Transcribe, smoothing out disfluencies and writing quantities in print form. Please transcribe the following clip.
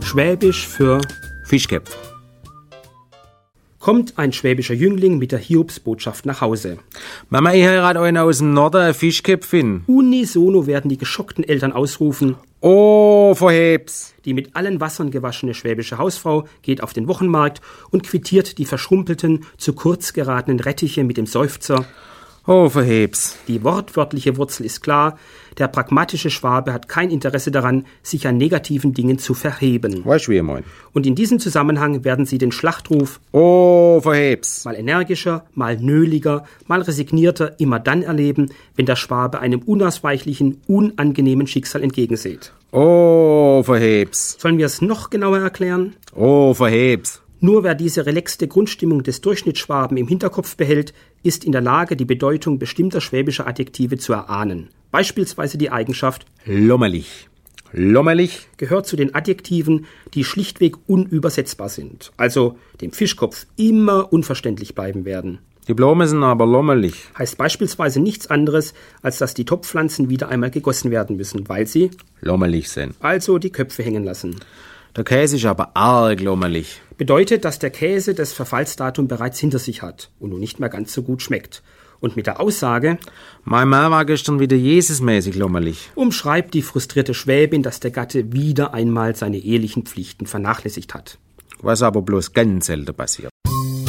Schwäbisch für Fischköpf. kommt ein schwäbischer Jüngling mit der Hiobsbotschaft nach Hause. Mama, ich heirate einen aus dem Norden, eine Fischköpfin. Unisono werden die geschockten Eltern ausrufen. Oh, verheb's. Die mit allen Wassern gewaschene schwäbische Hausfrau geht auf den Wochenmarkt und quittiert die verschrumpelten, zu kurz geratenen Rettiche mit dem Seufzer. Oh, verheb's. Die wortwörtliche Wurzel ist klar. Der pragmatische Schwabe hat kein Interesse daran, sich an negativen Dingen zu verheben. Weißt du, wie ich mein? Und in diesem Zusammenhang werden Sie den Schlachtruf Oh, verheb's. mal energischer, mal nöliger, mal resignierter immer dann erleben, wenn der Schwabe einem unausweichlichen, unangenehmen Schicksal entgegensieht. Oh, verheb's. Sollen wir es noch genauer erklären? Oh, verheb's. Nur wer diese relaxte Grundstimmung des Durchschnittsschwaben im Hinterkopf behält, ist in der Lage, die Bedeutung bestimmter schwäbischer Adjektive zu erahnen. Beispielsweise die Eigenschaft Lommerlich. Lommerlich. gehört zu den Adjektiven, die schlichtweg unübersetzbar sind, also dem Fischkopf immer unverständlich bleiben werden. Die Blumen sind aber lommerlich. Heißt beispielsweise nichts anderes, als dass die Topfpflanzen wieder einmal gegossen werden müssen, weil sie Lommerlich sind. also die Köpfe hängen lassen. Der Käse ist aber arg lommerlich. Bedeutet, dass der Käse das Verfallsdatum bereits hinter sich hat und nun nicht mehr ganz so gut schmeckt. Und mit der Aussage Mein Mann war gestern wieder Jesusmäßig lommerlich. umschreibt die frustrierte Schwäbin, dass der Gatte wieder einmal seine ehelichen Pflichten vernachlässigt hat. Was aber bloß ganz selten passiert.